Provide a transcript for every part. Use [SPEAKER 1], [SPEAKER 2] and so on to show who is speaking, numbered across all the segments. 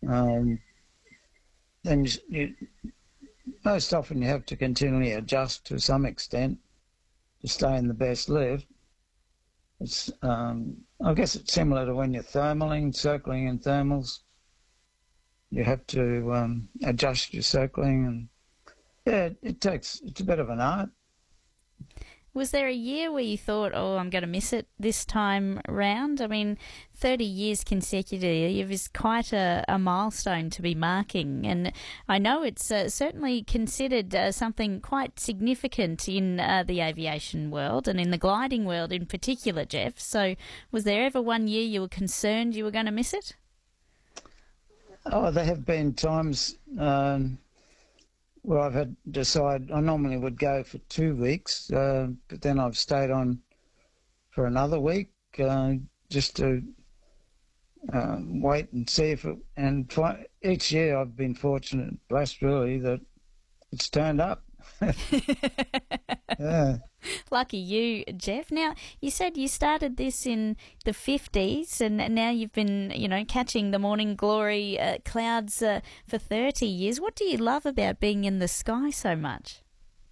[SPEAKER 1] Um, then most often you have to continually adjust to some extent to stay in the best lift. It's, I guess it's similar to when you're thermaling, circling in thermals. You have to adjust your circling, and it's a bit of an art.
[SPEAKER 2] Was there a year where you thought, oh, I'm going to miss it this time round? I mean, 30 years consecutive is quite a milestone to be marking. And I know it's certainly considered something quite significant in the aviation world and in the gliding world in particular, Jeff. So was there ever one year you were concerned you were going to miss it?
[SPEAKER 1] Oh, there have been times where I've had to decide. I normally would go for 2 weeks, but then I've stayed on for another week just to wait and see if it. And each year I've been fortunate, blessed really, that it's turned up. Yeah.
[SPEAKER 2] Lucky you, Jeff. Now, you said you started this in the 50s and now you've been, catching the morning glory clouds for 30 years. What do you love about being in the sky so much?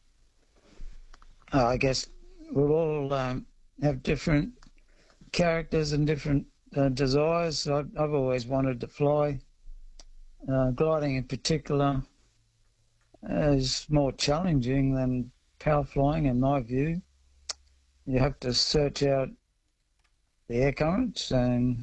[SPEAKER 1] I guess we'll all have different characters and different desires. I've always wanted to fly. Gliding in particular is more challenging than power flying, in my view. You have to search out the air currents, and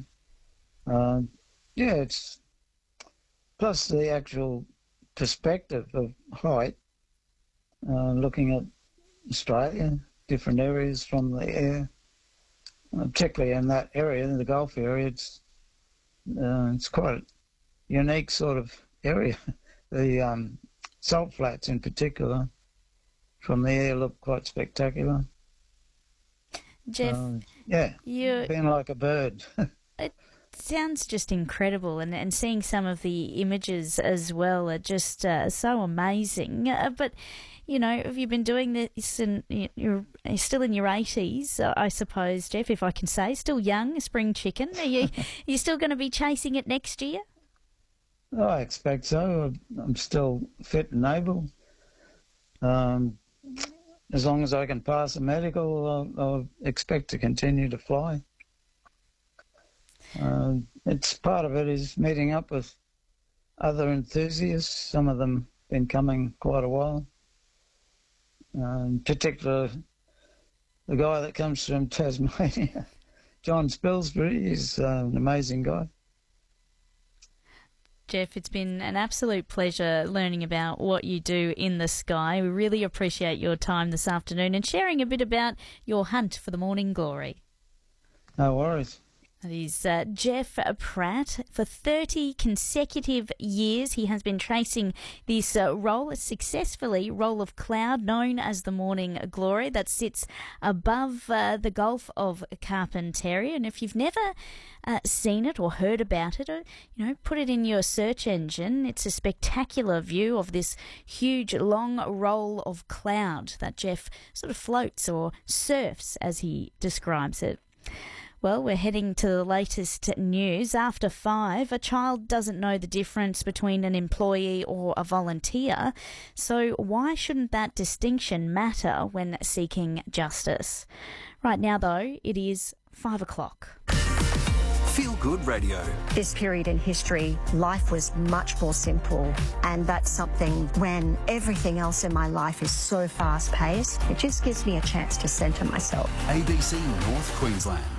[SPEAKER 1] it's plus the actual perspective of height, looking at Australia, different areas from the air, particularly in that area, in the Gulf area. It's quite a unique sort of area. The salt flats in particular, from the air, look quite spectacular.
[SPEAKER 2] Jeff,
[SPEAKER 1] you've been like a bird.
[SPEAKER 2] It sounds just incredible, and seeing some of the images as well are just so amazing. But, have you been doing this and you're still in your 80s, I suppose, Jeff, if I can say, still young, a spring chicken. Are you still going to be chasing it next year?
[SPEAKER 1] Oh, I expect so. I'm still fit and able. As long as I can pass a medical, I'll expect to continue to fly. It's part of it is meeting up with other enthusiasts. Some of them been coming quite a while. In particular, the guy that comes from Tasmania, John Spilsbury, is an amazing guy.
[SPEAKER 2] Jeff, it's been an absolute pleasure learning about what you do in the sky. We really appreciate your time this afternoon and sharing a bit about your hunt for the morning glory.
[SPEAKER 1] No worries.
[SPEAKER 2] That is Jeff Pratt. For 30 consecutive years, he has been tracing this role of cloud known as the Morning Glory that sits above the Gulf of Carpentaria. And if you've never seen it or heard about it, put it in your search engine. It's a spectacular view of this huge, long roll of cloud that Jeff sort of floats or surfs, as he describes it. Well, we're heading to the latest news. After 5, a child doesn't know the difference between an employee or a volunteer. So why shouldn't that distinction matter when seeking justice? Right now, though, it is 5 o'clock.
[SPEAKER 3] Feel Good Radio.
[SPEAKER 4] This period in history, life was much more simple, and that's something when everything else in my life is so fast-paced, it just gives me a chance to centre myself.
[SPEAKER 3] ABC North Queensland.